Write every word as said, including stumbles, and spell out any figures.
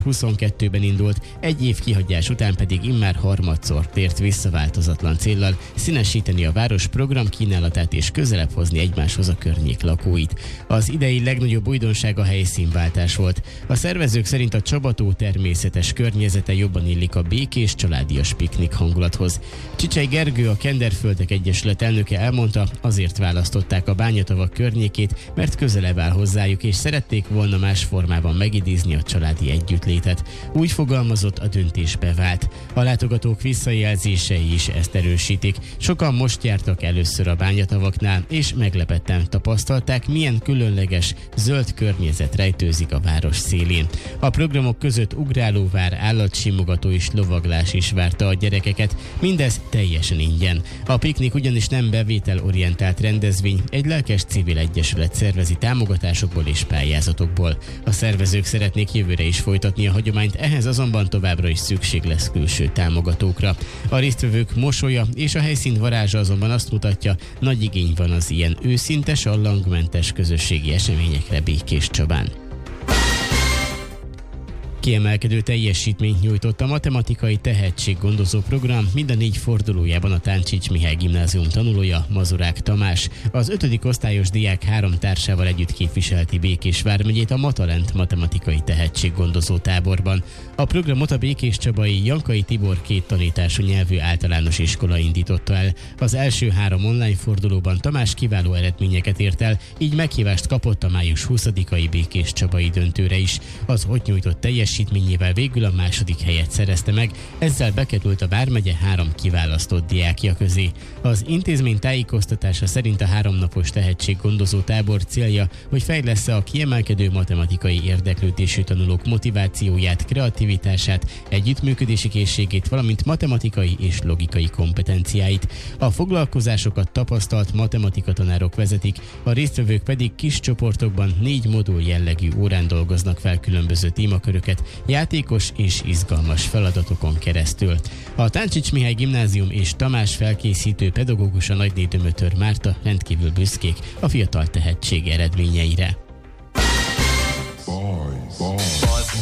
kétezer-huszonkettőben indult, egy év kihagyás után pedig immár harmadszor tért vissza változatlan céllal színesíteni a város program kínálatát és közelebb hozni egymáshoz a környék lakóit. Az idei legnagyobb újdonság a helyszínváltás volt. A szervezők szerint a Csabató természetes környezete jobban illik a békés, családias piknik hangulathoz. Csicsely Gergő, a Kenderföldek Egyesület elnöke elmondta, azért választották a Bányatavak környékét, mert közelebb áll hozzájuk, és szerették volna más formában megidézni a családi együttlétet. Úgy fogalmazott, a döntés bevált. A látogatók visszajelzései is ezt erősítik. Sokan most jártak először a Bányatavaknál, és meglepetten tapasztalták, milyen különleges, zöld környezet rejtőzik a város szélén. A programok között ugrálóvár, állatsimogató és lovaglás is várta a gyerekeket, mindez teljesen ingyen. A piknik ugyanis nem bevételorientált rendezvény, egy lelkes civil egyesület szervezi támogatásokból és pályázatokból. A szervezők szeretnék jövőre is folytatni a hagyományt, ehhez azonban továbbra is szükség lesz külső támogatókra. A résztvevők mosolya és a helyszín varázsa azonban azt mutatja, nagy igény van az ilyen őszinte, sallangmentes közösségi eseményekre Békéscsabán. Kiemelkedő teljesítményt nyújtott a matematikai tehetséggondozó program mind a négy fordulójában a Táncsics Mihály Gimnázium tanulója, Mazurák Tamás. Az ötödik osztályos diák három társával együtt képviselti Békés vármegyét a Matalent matematikai tehetséggondozó táborban. A programot a békéscsabai Jankai Tibor két tanítású nyelvű általános iskola indította el. Az első három online fordulóban Tamás kiváló eredményeket ért el, így meghívást kapott a május huszadikai békéscsabai döntőre is. Az ott nyújtott teljesítmény teljesítményével végül a második helyet szerezte meg, ezzel bekerült a vármegye három kiválasztott diákja közé. Az intézmény tájékoztatása szerint a háromnapos tehetséggondozó tábor célja, hogy fejlessze a kiemelkedő matematikai érdeklődésű tanulók motivációját, kreativitását, együttműködési készségét, valamint matematikai és logikai kompetenciáit. A foglalkozásokat tapasztalt matematika-tanárok vezetik, a résztvevők pedig kis csoportokban négy modul jellegű órán dolgoznak fel különböző témaköröket, játékos és izgalmas feladatokon keresztül. A Táncsics Mihály Gimnázium és Tamás felkészítő pedagógusa Nagyné Dömötör Márta rendkívül büszkék a fiatal tehetség eredményeire. Boy, boy.